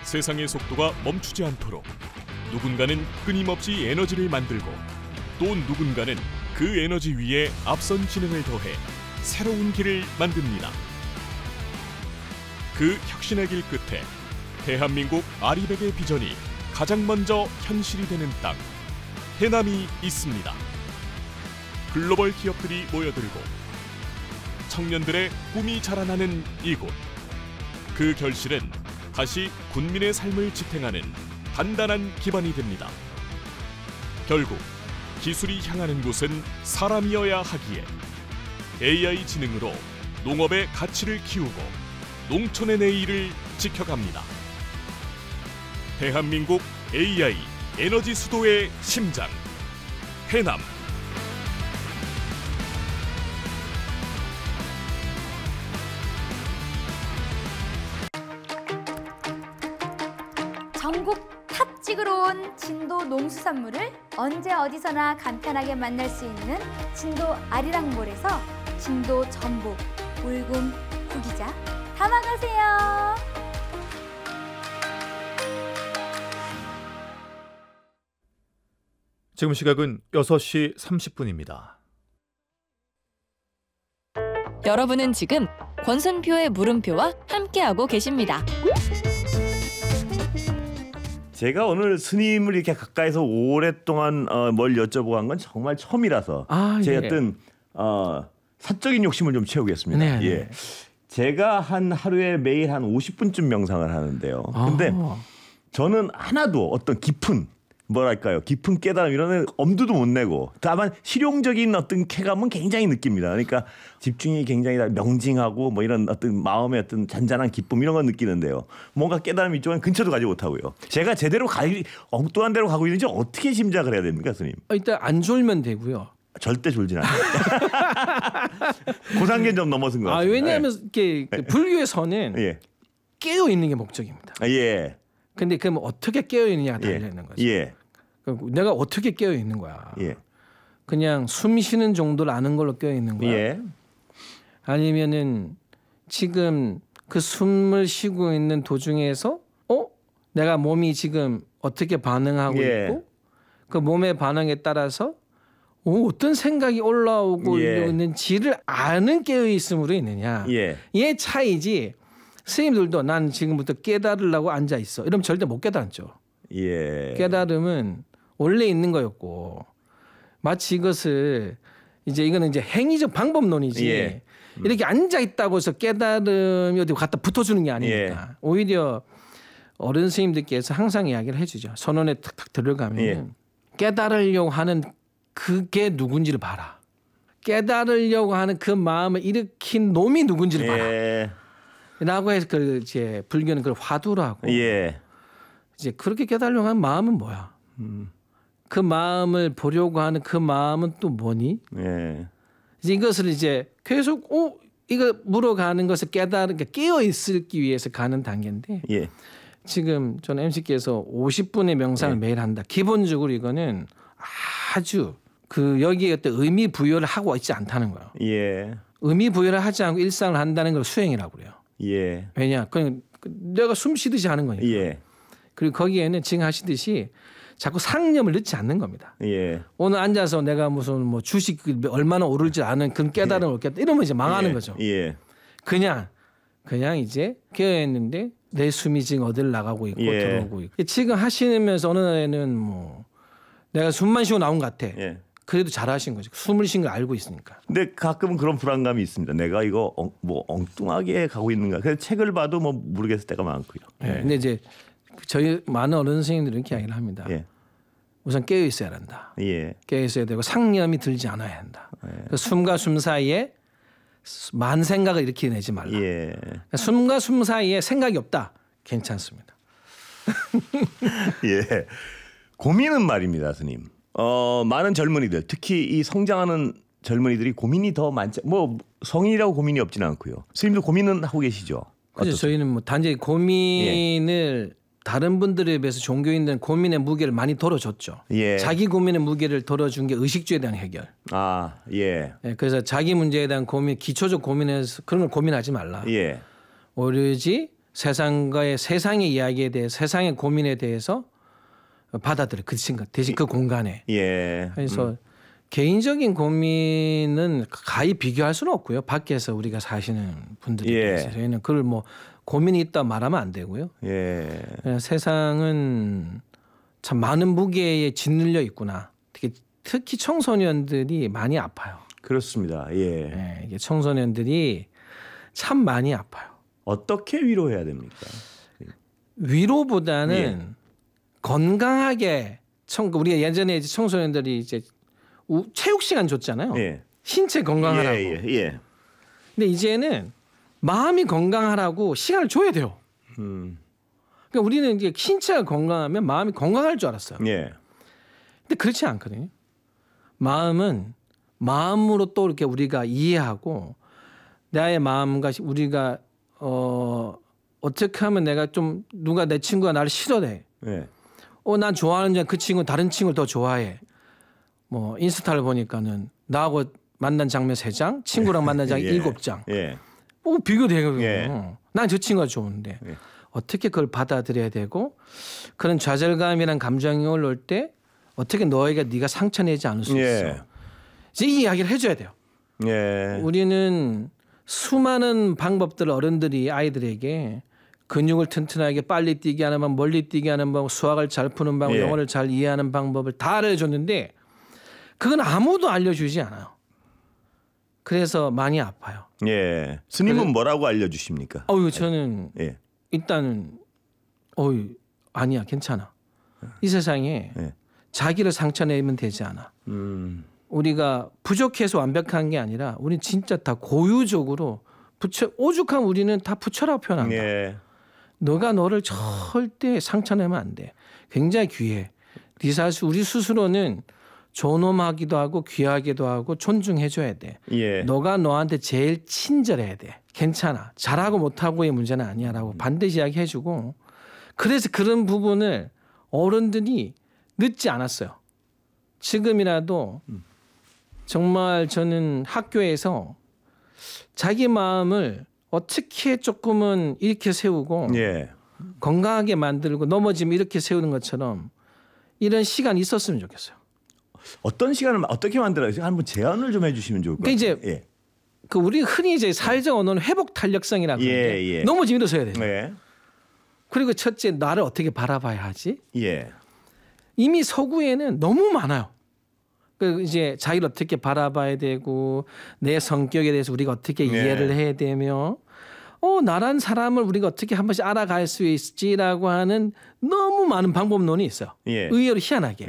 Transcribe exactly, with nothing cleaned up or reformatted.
세상의 속도가 멈추지 않도록 누군가는 끊임없이 에너지를 만들고 또 누군가는 그 에너지 위에 앞선 지능을 더해 새로운 길을 만듭니다. 그 혁신의 길 끝에 대한민국 아리백의 비전이 가장 먼저 현실이 되는 땅, 해남이 있습니다. 글로벌 기업들이 모여들고 청년들의 꿈이 자라나는 이곳. 그 결실은 다시 군민의 삶을 지탱하는 단단한 기반이 됩니다. 결국 기술이 향하는 곳은 사람이어야 하기에 에이아이 지능으로 농업의 가치를 키우고 농촌의 내일을 지켜갑니다. 대한민국 에이아이 에너지 수도의 심장, 해남. 전국 탑 찍으러 온 진도 농수산물을 언제 어디서나 간편하게 만날 수 있는 진도 아리랑몰에서 진도 전복, 울금, 구기자 담아가세요. 지금 시각은 여섯 시 삼십 분입니다. 여러분은 지금 권순표의 물음표와 함께하고 계십니다. 제가 오늘 스님을 이렇게 가까이서 오랫동안 어, 뭘 여쭤보고 한 건 정말 처음이라서 아, 제 예. 어떤 어, 사적인 욕심을 좀 채우겠습니다. 네, 네. 예. 제가 한 하루에 매일 한 오십 분쯤 명상을 하는데요. 근데 아. 저는 하나도 어떤 깊은 뭐랄까요 깊은 깨달음 이런 엄두도 못 내고 다만 실용적인 어떤 쾌감은 굉장히 느낍니다. 그러니까 집중이 굉장히 명징하고 뭐 이런 어떤 마음의 어떤 잔잔한 기쁨 이런 건 느끼는데요. 뭔가 깨달음 이쪽은 근처도 가지 못하고요. 제가 제대로 가 엉뚱한 데로 가고 있는지 어떻게 짐작을 해야 됩니까, 스님? 일단 안 졸면 되고요. 절대 졸진 않아요. 고상견 좀 넘어선 것 아, 같습니다. 왜냐하면 이렇게 그 불교에서는 예. 깨어 있는 게 목적입니다. 아, 예. 근데 그럼 어떻게 깨어 있느냐가 달려 예. 있는 거죠. 예. 그럼 내가 어떻게 깨어 있는 거야? 예. 그냥 숨 쉬는 정도를 아는 걸로 깨어 있는 거야? 예. 아니면은 지금 그 숨을 쉬고 있는 도중에서 어? 내가 몸이 지금 어떻게 반응하고 예. 있고 그 몸의 반응에 따라서 어, 어떤 생각이 올라오고 예. 있는지를 아는 깨어 있음으로 있느냐? 예. 얘 차이지. 스님들도 난 지금부터 깨달으려고 앉아 있어. 이러면 절대 못 깨달았죠. 예. 깨달음은 원래 있는 거였고 마치 이것을 이제 이거는 이제 행위적 방법론이지. 예. 음. 이렇게 앉아 있다고 해서 깨달음이 어디 갖다 붙어주는 게 아니니까. 예. 오히려 어른 스님들께서 항상 이야기를 해주죠. 선언에 탁탁 들어가면 예. 깨달으려고 하는 그게 누군지를 봐라. 깨달으려고 하는 그 마음을 일으킨 놈이 누군지를 봐라. 예. 라고 해서 그 이제 불교는 그걸 화두라고. 예. 이제 그렇게 깨달으려고 하는 마음은 뭐야? 음. 그 마음을 보려고 하는 그 마음은 또 뭐니? 예. 이제 이것을 이제 계속 어 이거 물어가는 것을 깨달은 게 깨어 있기 위해서 가는 단계인데 예. 지금 저는 엠씨께서 오십 분의 명상을 예. 매일 한다. 기본적으로 이거는 아주 그 여기에 어떤 의미 부여를 하고 있지 않다는 거예요. 예. 의미 부여를 하지 않고 일상을 한다는 걸 수행이라고 그래요. 예. 왜냐? 그냥 내가 숨 쉬듯이 하는 거니까. 예. 그리고 거기에는 지금 하시듯이 자꾸 상념을 넣지 않는 겁니다. 예. 오늘 앉아서 내가 무슨 뭐 주식 얼마나 오를지 아는 그런 깨달음을 얻겠다. 이러면 이제 망하는 예. 거죠. 예. 그냥 그냥 이제 깨어있는데 내 숨이 지금 어딜 나가고 있고 예. 들어오고 있고. 지금 하시면서 어느 날에는 뭐 내가 숨만 쉬고 나온 것 같아. 예. 그래도 잘하신 거죠. 숨을 쉰 걸 알고 있으니까. 근데 가끔은 그런 불안감이 있습니다. 내가 이거 엉, 뭐 엉뚱하게 가고 있는가. 그래서 책을 봐도 뭐 모르겠을 때가 많고요. 예. 근데 이제 저희 많은 어른 선생님들은 이렇게 이야기를 합니다. 예. 우선 깨어 있어야 한다. 예. 깨어 있어야 되고 상념이 들지 않아야 한다. 예. 그 숨과 숨 사이에 만 생각을 일으켜내지 말라. 예. 그러니까 숨과 숨 사이에 생각이 없다. 괜찮습니다. 예. 고민은 말입니다, 스님. 어, 많은 젊은이들, 특히 이 성장하는 젊은이들이 고민이 더 많지. 뭐 성인이라고 고민이 없지는 않고요. 스님도 고민은 하고 계시죠. 그래서 어떠세요? 저희는 뭐 단지 고민을 예. 다른 분들에 비해서 종교인들은 고민의 무게를 많이 덜어줬죠. 예. 자기 고민의 무게를 덜어준 게 의식주에 대한 해결. 아, 예. 예, 그래서 자기 문제에 대한 고민, 기초적 고민에서 그런 걸 고민하지 말라. 예. 오로지 세상과의 세상의 이야기에 대해 세상의 고민에 대해서 받아들여 그 순간 대신 그 공간에. 예. 그래서 음. 개인적인 고민은 가히 비교할 수는 없고요. 밖에서 우리가 사시는 분들에 예. 대해서 저희는 그걸 뭐 고민이 있다 말하면 안 되고요. 예. 세상은 참 많은 무게에 짓눌려 있구나. 특히 특히 청소년들이 많이 아파요. 그렇습니다. 예. 네, 이게 청소년들이 참 많이 아파요. 어떻게 위로해야 됩니까? 위로보다는 예. 건강하게 청 우리가 예전에 이제 청소년들이 이제 우, 체육 시간 줬잖아요. 예. 신체 건강하라고. 예, 예, 예. 근데 이제는 마음이 건강하라고 시간을 줘야 돼요. 음. 그러니까 우리는 이제 신체가 건강하면 마음이 건강할 줄 알았어요. 예. 근데 그렇지 않거든요. 마음은 마음으로 또 이렇게 우리가 이해하고 나의 마음과 우리가 어 어떻게 하면 내가 좀 누가 내 친구가 나를 싫어해. 예. 어, 난 좋아하는 그 친구 다른 친구를 더 좋아해. 뭐 인스타를 보니까는 나하고 만난 장면 세 장, 친구랑 만난 장면 예. 일곱 장. 예. 뭐 비교되거든요. 예. 난 저 친구가 좋은데 예. 어떻게 그걸 받아들여야 되고 그런 좌절감이란 감정이 올라올 때 어떻게 너에게 네가 상처내지 않을 수 있어. 예. 이제 이 이야기를 해줘야 돼요. 예. 우리는 수많은 방법들을 어른들이 아이들에게 근육을 튼튼하게 빨리 뛰게 하는 방법, 멀리 뛰게 하는 방법, 수학을 잘 푸는 방법, 예. 영어를 잘 이해하는 방법을 다 알려줬는데 그건 아무도 알려주지 않아요. 그래서 많이 아파요. 예. 스님은 그래- 뭐라고 알려주십니까? 어유 저는 예. 일단은 어유 아니야 괜찮아. 이 세상에 예. 자기를 상처내면 되지 않아. 음. 우리가 부족해서 완벽한 게 아니라 우리는 진짜 다 고유적으로 부처 오죽한 우리는 다 부처라고 표현한다. 예. 너가 너를 절대 상처내면 안 돼. 굉장히 귀해. 네 사실 우리 스스로는 존엄하기도 하고 귀하기도 하고 존중해줘야 돼. 예. 너가 너한테 제일 친절해야 돼. 괜찮아. 잘하고 못하고의 문제는 아니야라고 반드시 이야기해주고 그래서 그런 부분을 어른들이 늦지 않았어요. 지금이라도 정말 저는 학교에서 자기 마음을 어떻게 조금은 이렇게 세우고 예. 건강하게 만들고 넘어지면 이렇게 세우는 것처럼 이런 시간이 있었으면 좋겠어요. 어떤 시간을 어떻게 만들어요? 한번 제안을 좀 해주시면 좋을 것 그러니까 같아요. 이제 예. 그 우리 흔히 이제 사회적 언어는 회복 탄력성이라고 하는데 예, 예. 넘어지면 일어서야 돼요. 예. 그리고 첫째 나를 어떻게 바라봐야 하지? 예. 이미 서구에는 너무 많아요. 그 이제 자기를 어떻게 바라봐야 되고 내 성격에 대해서 우리가 어떻게 네. 이해를 해야 되며 어 나란 사람을 우리가 어떻게 한 번씩 알아갈 수 있지라고 하는 너무 많은 방법론이 있어요. 예. 의외로 희한하게.